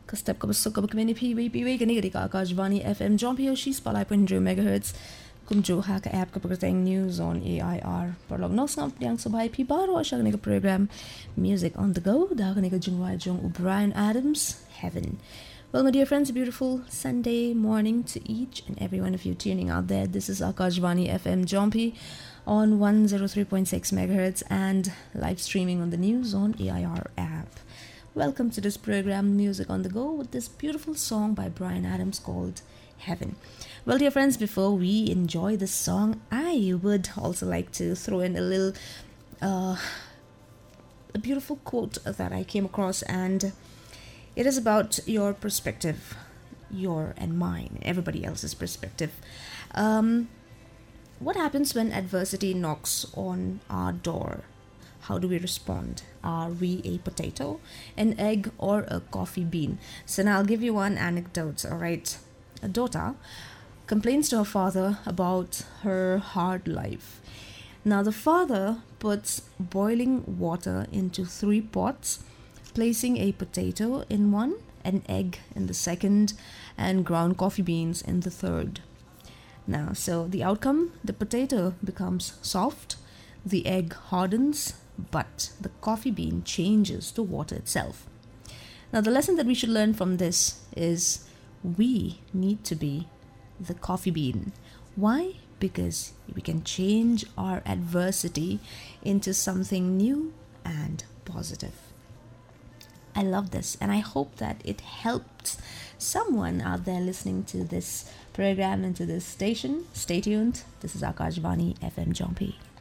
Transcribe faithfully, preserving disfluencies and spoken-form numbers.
Kastep kabusok kabukmini piwi piwi ganigadi ka Akashvani F M Jompio Shis Palai Point Zero megahertz kumjo haka app kapagratang news on A I R parlog nos ngam yang sabay pi baro siya ganiga program Music on the Go da ganiga jungwa jung Brian Adams Heaven. Well, my dear friends, a beautiful Sunday morning to each and every one of you tuning out there. This is Akashvani F M Jompi on one oh three point six megahertz and live streaming on the news on A I R app. Welcome to this program, Music on the Go, with this beautiful song by Brian Adams called Heaven. Well, dear friends, before we enjoy this song, I would also like to throw in a little, uh, a beautiful quote that I came across, and it is about your perspective, your and mine, everybody else's perspective. Um, what happens when adversity knocks on our door? How do we respond? Are we a potato, an egg, or a coffee bean? So now I'll give you one anecdote, all right? A daughter complains to her father about her hard life. Now the father puts boiling water into three pots, placing a potato in one, an egg in the second, and ground coffee beans in the third. Now, so the outcome, the potato becomes soft, the egg hardens, but the coffee bean changes to water itself. Now, the lesson that we should learn from this is we need to be the coffee bean. Why? Because we can change our adversity into something new and positive. I love this, and I hope that it helped someone out there listening to this program and to this station. Stay tuned. This is Akashvani F M Jompi.